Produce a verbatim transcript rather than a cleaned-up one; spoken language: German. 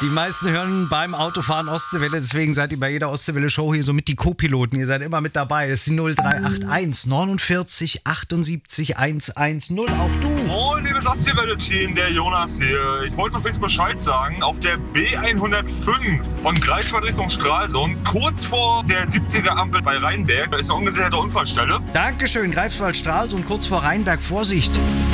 Die meisten hören beim Autofahren Ostseewelle, deswegen seid ihr bei jeder Ostseewelle-Show hier so mit die Co-Piloten. Ihr seid immer mit dabei. Das ist die null drei acht eins neunundvierzig achtundsiebzig hundertzehn. Auch du. Moin, liebes Ostseewelle-Team, der Jonas hier. Ich wollte noch kurz Bescheid sagen. Auf der B hundertfünf von Greifswald Richtung Stralsund, kurz vor der siebziger Ampel bei Rheinberg, da ist eine ungesicherte Unfallstelle. Dankeschön, Greifswald Stralsund, kurz vor Rheinberg. Vorsicht.